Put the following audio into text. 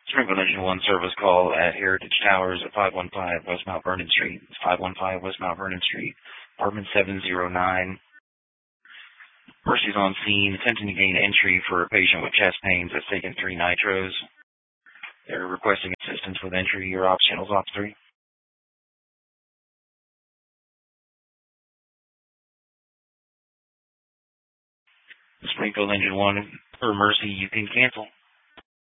Springfield Engine 1 service call at Heritage Towers at 515 West Mount Vernon Street. It's 515 West Mount Vernon Street, apartment 709. Mercy's on scene, attempting to gain entry for a patient with chest pains that's taken 3 nitros. They're requesting assistance with entry. Your ops channels, Ops 3. Springfield Engine 1, for Mercy, you can cancel.